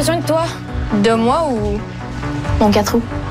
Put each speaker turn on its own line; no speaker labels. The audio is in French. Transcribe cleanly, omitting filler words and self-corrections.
besoin de toi. De moi ou mon 4 roues?